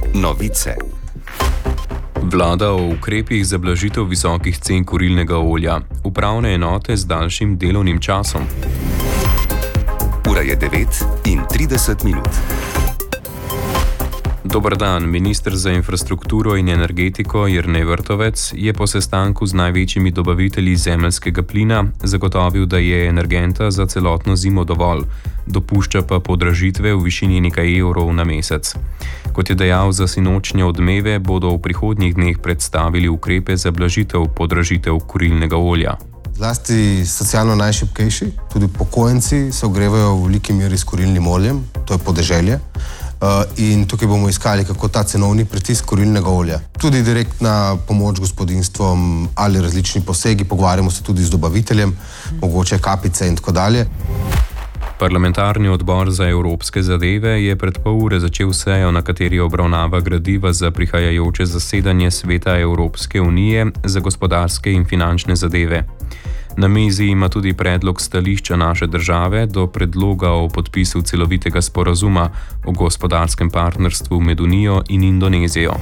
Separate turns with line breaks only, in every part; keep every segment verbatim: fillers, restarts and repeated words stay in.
Novice. Vlada o ukrepih za blažitev visokih cen kurilnega olja. Upravne enote z daljšim delovnim časom. Ura je devet in trideset minut. Dober dan, minister za infrastrukturo in energetiko Jernej Vrtovec je po sestanku z največjimi dobavitelji zemeljskega plina zagotovil, da je energenta za celotno zimo dovolj, dopušča pa podražitve v višini nekaj evrov na mesec. Kot je dejal za sinočnje odmeve, bodo v prihodnjih dneh predstavili ukrepe za blažitev podražitev kurilnega olja.
Zlasti socialno najšibkejši, tudi upokojenci, se ogrevajo v veliki meri s kurilnim oljem, to je podeželje. Uh, in tukaj bomo iskali, kako ta cenovni pritisk kurilnega olja. Tudi direktna pomoč gospodinjstvom ali različni posegi, pogovarjamo se tudi z dobaviteljem, mogoče kapice in tako dalje.
Parlamentarni odbor za evropske zadeve je pred pol ure začel sejo, na kateri obravnava gradiva za prihajajoče zasedanje Sveta Evropske unije za gospodarske in finančne zadeve. Na mizi ima tudi predlog stališča naše države do predloga o podpisu celovitega sporazuma o gospodarskem partnerstvu med Unijo in Indonezijo.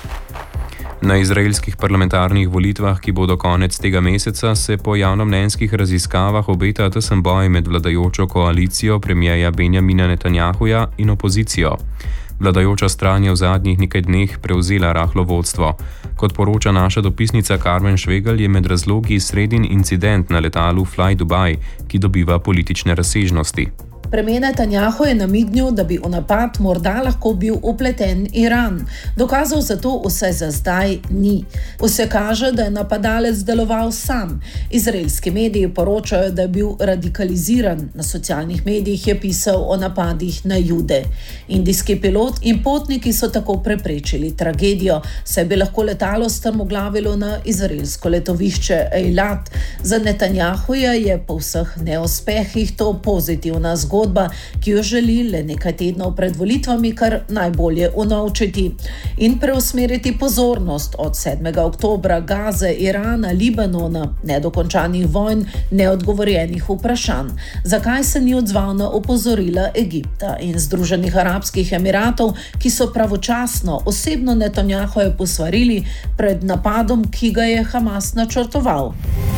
Na izraelskih parlamentarnih volitvah, ki bodo konec tega meseca, se po javnomnenjskih raziskavah obeta tesen boj med vladajočo koalicijo premierja Benjamina Netanjahuja in opozicijo. Vladajoča stran je v zadnjih nekaj dneh prevzela rahlo vodstvo. Kot poroča naša dopisnica Karmen Švegelj, je med razlogi sredin incident na letalu Fly Dubai, ki dobiva politične razsežnosti.
Premijer Netanjahu je namignil, da bi v napad morda lahko bil upleten Iran. Dokazov za to vse za zdaj ni. Vse kaže, da je napadalec deloval sam. Izraelski mediji poročajo, da je bil radikaliziran. Na socialnih medijih je pisal o napadih na Jude. Indijski pilot in potniki so tako preprečili tragedijo, saj bi lahko letalo strmoglavilo na izraelsko letovišče Eilat. Za Netanjahuja je po vseh neuspehih to pozitivna zgodba, ki jo želi le nekaj tednov pred volitvami kar najbolje unovčiti in preusmeriti pozornost od sedmega oktobra, Gaze, Irana, Libanona, nedokončanih vojn, neodgovorjenih vprašanj. Zakaj se ni odzval na opozorila Egipta in Združenih arabskih emiratov, ki so pravočasno osebno Netanjahuja posvarili pred napadom, ki ga je Hamas načrtoval?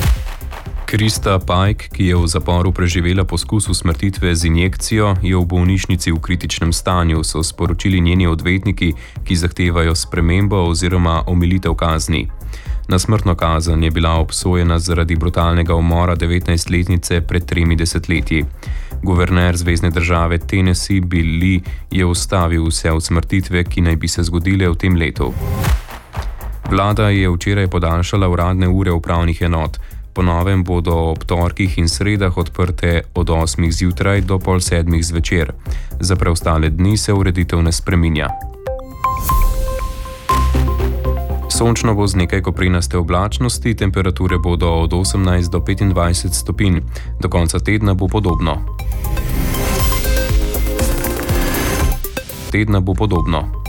Krista Pajk, ki je v zaporu preživela poskus usmrtitve z injekcijo, je v bolnišnici v kritičnem stanju, so sporočili njeni odvetniki, ki zahtevajo spremembo oziroma omilitev kazni. Na smrtno kazen je bila obsojena zaradi brutalnega umora devetnajstletnice pred tremi desetletji. Guverner zvezne države Tennessee Bill Lee je ustavil vse usmrtitve, ki naj bi se zgodile v tem letu. Vlada je včeraj podaljšala uradne ure upravnih enot. Po novem bodo ob torkih in sredah odprte od osmih zjutraj do pol sedmih zvečer. Za preostale dni se ureditev ne spreminja. Sončno bo z nekaj koprenaste oblačnosti, temperature bodo od osemnajst do petindvajset stopinj. Do konca tedna bo podobno. Tedna bo podobno.